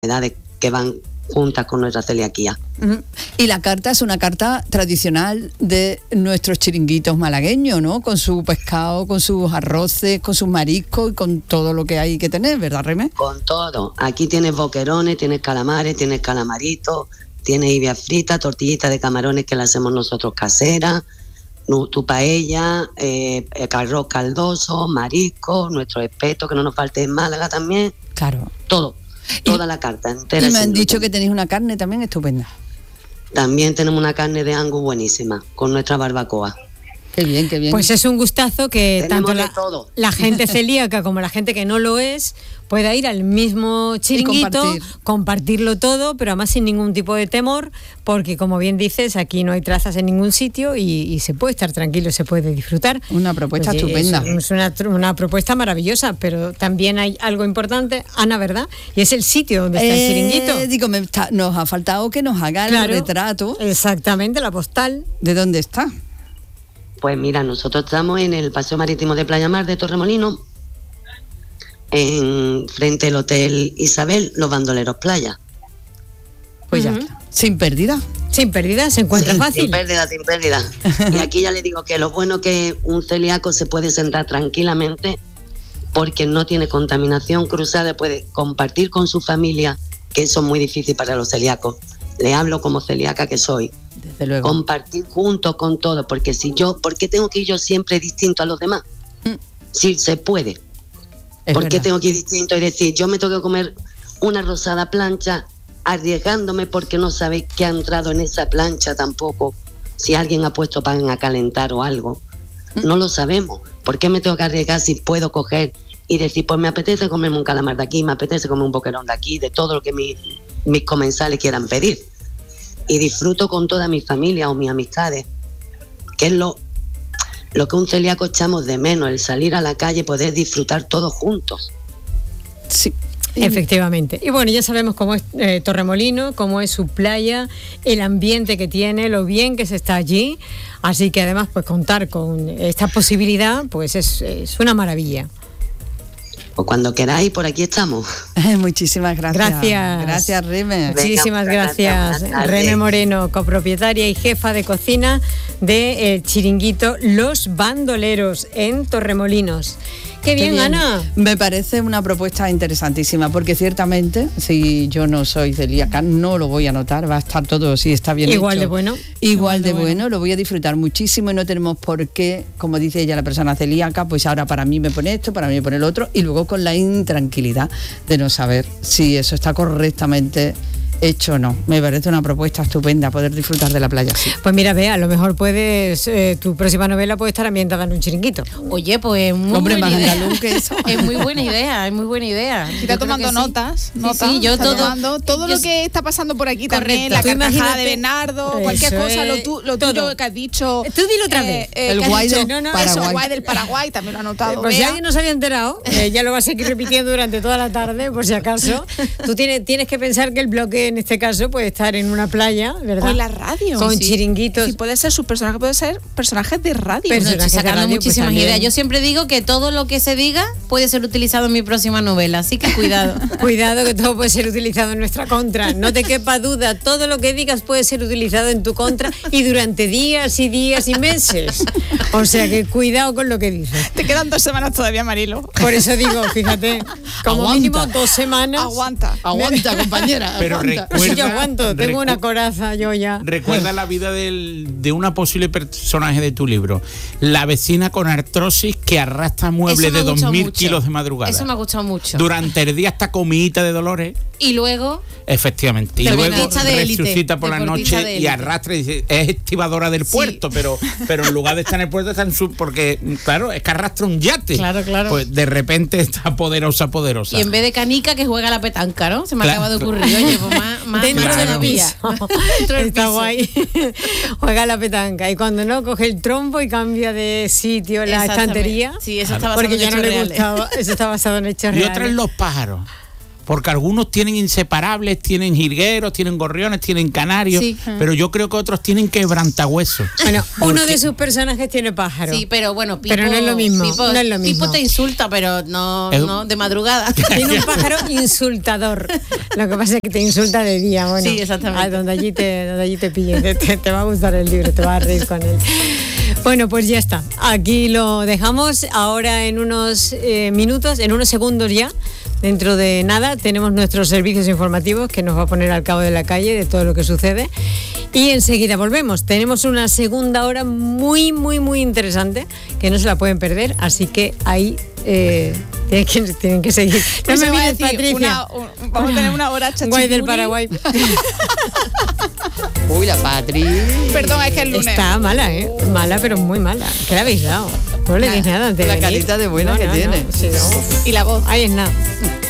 enfermedades que van juntas con nuestra celiaquía. Y la carta es una carta tradicional de nuestros chiringuitos malagueños, ¿no? Con su pescado, con sus arroces, con sus mariscos y con todo lo que hay que tener, ¿verdad, Reme? Con todo. Aquí tienes boquerones, tienes calamares, tienes calamaritos, tienes ibia frita, tortillitas de camarones que las hacemos nosotros caseras, tu paella, arroz caldoso, marisco, nuestro espeto, que no nos falte en Málaga también. Claro. Todo. Toda la carta entera. Y me han dicho que tenéis una carne también estupenda. También tenemos una carne de Angus buenísima, con nuestra barbacoa. Qué bien, qué bien. Pues es un gustazo que tenemos tanto la gente celíaca como la gente que no lo es pueda ir al mismo chiringuito, compartirlo todo, pero además sin ningún tipo de temor, porque como bien dices, aquí no hay trazas en ningún sitio y se puede estar tranquilo, se puede disfrutar. Una propuesta estupenda. Es una propuesta maravillosa, pero también hay algo importante, Ana, ¿verdad? Y es el sitio donde está el chiringuito. Digo, nos ha faltado que nos haga el retrato. Exactamente, la postal. ¿De dónde está? Pues mira, nosotros estamos en el Paseo Marítimo de Playa Mar de Torremolinos, frente al Hotel Isabel, Los Bandoleros Playa. Pues ya está. Sin pérdida. Sin pérdida, se encuentra fácil. Sin pérdida. Y aquí ya le digo que lo bueno que un celíaco se puede sentar tranquilamente porque no tiene contaminación cruzada, puede compartir con su familia, que eso es muy difícil para los celíacos. Le hablo como celíaca que soy. Desde luego. Compartir juntos con todo, porque ¿por qué tengo que ir yo siempre distinto a los demás? Si se puede. ¿Por qué tengo que ir distinto y decir, yo me tengo que comer una rosada plancha, arriesgándome porque no sabéis qué ha entrado en esa plancha tampoco? Si alguien ha puesto pan a calentar o algo, no lo sabemos. ¿Por qué me tengo que arriesgar si puedo coger y decir, pues me apetece comerme un calamar de aquí, me apetece comer un boquerón de aquí, de todo lo que mis comensales quieran pedir? Y disfruto con toda mi familia o mis amistades, que es lo que un celíaco echamos de menos, el salir a la calle y poder disfrutar todos juntos. Sí. Efectivamente. Y bueno, ya sabemos cómo es Torremolinos, cómo es su playa, el ambiente que tiene, lo bien que se está allí. Así que además, pues contar con esta posibilidad, pues es una maravilla. O cuando queráis, por aquí estamos. Muchísimas gracias. Gracias, Reme. Muchísimas gracias. Reme Moreno, copropietaria y jefa de cocina de Chiringuito Los Bandoleros en Torremolinos. Qué bien, Ana. Me parece una propuesta interesantísima, porque ciertamente, si yo no soy celíaca, no lo voy a notar, va a estar todo, si está bien igual hecho. De bueno. Igual de bueno, lo voy a disfrutar muchísimo y no tenemos por qué, como dice ella, la persona celíaca, pues ahora para mí me pone esto, para mí me pone el otro, y luego con la intranquilidad de no saber si eso está correctamente hecho o no. Me parece una propuesta estupenda poder disfrutar de la playa así. Pues mira, Bea, a lo mejor puedes, tu próxima novela puede estar ambientada en un chiringuito. Oye, pues muy Hombre, buena más idea. andaluz que eso. Es muy buena idea, es muy buena idea. Está tomando notas. Sí, yo está todo. tomando todo lo que está pasando por aquí también, Correcto. la Tú carcajada de imagínate- Bernardo, cualquier Eso cosa, es, lo tuyo que has dicho. Tú dilo otra vez. El que has guay dicho, del Eso, Paraguay. guay del Paraguay, también lo ha anotado. Pues si Bea. alguien no se había enterado, ya lo va a seguir repitiendo durante toda la tarde, por si acaso. Tú tienes que pensar que el bloque, en este caso, puede estar en una playa, ¿verdad? O en la radio. Con chiringuitos. Si puede ser su personaje, puede ser personajes de radio. Pero- No, estoy personajes de sacando radio, pues, muchísimas también. ideas. Yo siempre digo que todo lo que se diga puede ser utilizado en mi próxima novela, así que cuidado. Cuidado, que todo puede ser utilizado en nuestra contra. No te quepa duda, todo lo que digas puede ser utilizado en tu contra y durante días y días y meses. O sea que cuidado con lo que dices. Te quedan 2 semanas todavía, Marilo. Por eso digo, fíjate, como Aguanta. mínimo 2 semanas. Aguanta. Aguanta, compañera. Pero aguanta. Sí, yo aguanto, tengo una coraza yo ya. Recuerda la vida de una posible personaje de tu libro. La vecina con artrosis que arrastra muebles Eso me de ha gustado 2000 mucho. kilos de madrugada. Eso me ha gustado mucho. Durante el día está comidita de dolores. Y luego, Efectivamente. Y luego Deportista de élite. resucita por la Deportista noche de y élite. arrastra y dice, es estibadora del puerto, pero en lugar de estar en el puerto está en su... Porque, claro, es que arrastra un yate. Claro, claro. Pues de repente está poderosa. y en vez de canica, que juega a la petanca, ¿no? Se me Claro. acaba de ocurrir. Oye, pues más Dentro más del todavía. piso. Dentro del Está piso. guay. Juega a la petanca. Y cuando no, coge el trompo y cambia de sitio la Exactamente. estantería. Sí, eso está basado porque en ya no hechos le reales. gustaba. Eso está basado en hechos Y reales. otra en los pájaros. porque algunos tienen inseparables, tienen jilgueros, tienen gorriones, tienen canarios, Sí. pero yo creo que otros tienen quebrantahuesos. Bueno, uno de sus personajes tiene pájaro. Sí, pero bueno, Pipo, Pero no es lo mismo, Pipo, no es lo mismo. Pipo te insulta, pero no de madrugada. Tiene un pájaro insultador. Lo que pasa es que te insulta de día. Bueno, Sí, exactamente. Donde allí te pille. Te va a gustar el libro, te vas a reír con él. Bueno, pues ya está. Aquí lo dejamos. Ahora en unos minutos, en unos segundos ya, dentro de nada, tenemos nuestros servicios informativos que nos va a poner al cabo de la calle de todo lo que sucede. Y enseguida volvemos. Tenemos una segunda hora muy, muy, muy interesante que no se la pueden perder. Así que ahí tienen que seguir. No Eso me va a mires, decir, Patricia. vamos a tener una hora Guay del chachipuri. Paraguay. Uy, la Patri. Perdón, es que el lunes. Está mala, mala, pero muy mala. ¿Qué le habéis dado? No le dices nada antes de La venir. carita de buena que tiene. Sí, no. Y la voz. Ahí es nada.